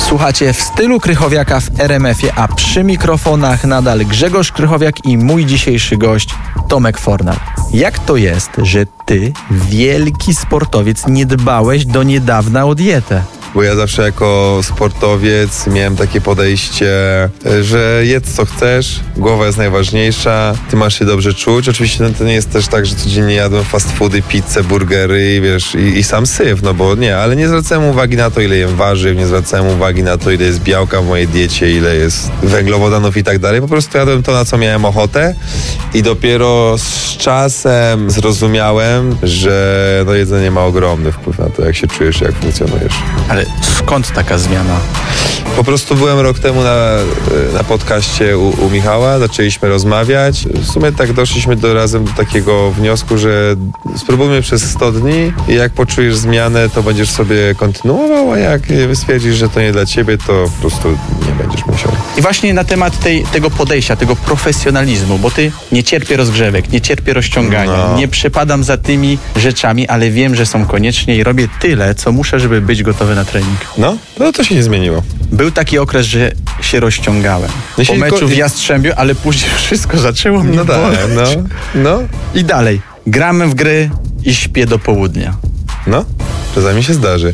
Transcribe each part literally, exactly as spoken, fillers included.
Słuchacie w stylu Krychowiaka w R M F-ie, a przy mikrofonach nadal Grzegorz Krychowiak i mój dzisiejszy gość Tomek Fornal. Jak to jest, że ty, wielki sportowiec, nie dbałeś do niedawna o dietę? Bo ja zawsze jako sportowiec miałem takie podejście, że jedz co chcesz, głowa jest najważniejsza, ty masz się dobrze czuć. Oczywiście to nie jest też tak, że codziennie jadłem fast foody, pizzę, burgery i wiesz, i, i sam syf, no bo nie, ale nie zwracałem uwagi na to, ile jem warzyw, nie zwracałem uwagi na to, ile jest białka w mojej diecie, ile jest węglowodanów i tak dalej. Po prostu jadłem to, na co miałem ochotę i dopiero z czasem zrozumiałem, że no jedzenie ma ogromny wpływ na to, jak się czujesz, jak funkcjonujesz. Ale skąd taka zmiana? Po prostu byłem rok temu na, na podcaście u, u Michała, zaczęliśmy rozmawiać. W sumie tak doszliśmy do, razem do takiego wniosku, że spróbujmy przez sto dni i jak poczujesz zmianę, to będziesz sobie kontynuował, a jak stwierdzisz, że to nie dla ciebie, to po prostu nie będziesz musiał. I właśnie na temat tej, tego podejścia, tego profesjonalizmu, bo ty nie cierpię rozgrzewek, nie cierpię rozciągania, no. nie przepadam za tymi rzeczami, ale wiem, że są koniecznie i robię tyle, co muszę, żeby być gotowy na trening. No, no to się nie zmieniło. Był taki okres, że się rozciągałem. No po się meczu ko- w Jastrzębiu, ale później wszystko zaczęło mnie No tak, boleć. no, no, I dalej. Gramy w gry i śpię do południa. no, czasami się zdarzy.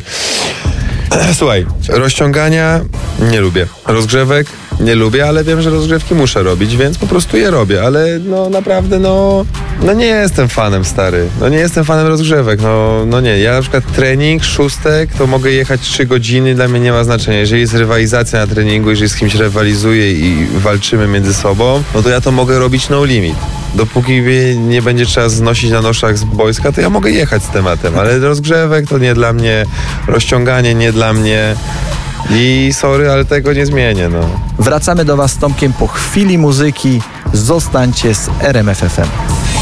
Słuchaj, rozciągania nie lubię, rozgrzewek nie lubię, ale wiem, że rozgrzewki muszę robić, więc po prostu je robię, ale no naprawdę no, no nie jestem fanem, stary, no nie jestem fanem rozgrzewek, no, no nie, ja na przykład trening, szóstek, to mogę jechać trzy godziny, dla mnie nie ma znaczenia, jeżeli jest rywalizacja na treningu, jeżeli z kimś rywalizuję i walczymy między sobą, no to ja to mogę robić no limit. Dopóki mnie nie będzie trzeba znosić na noszach z boiska, to ja mogę jechać z tematem, ale rozgrzewek to nie dla mnie, rozciąganie nie dla mnie i sorry, ale tego nie zmienię, no. Wracamy do was z Tomkiem po chwili muzyki. Zostańcie z R M F F M.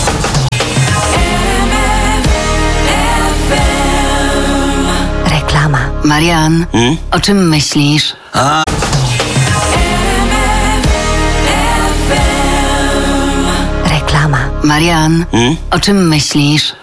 Reklama. Marian, hmm? O czym myślisz? A. Reklama. Marian, hmm? O czym myślisz?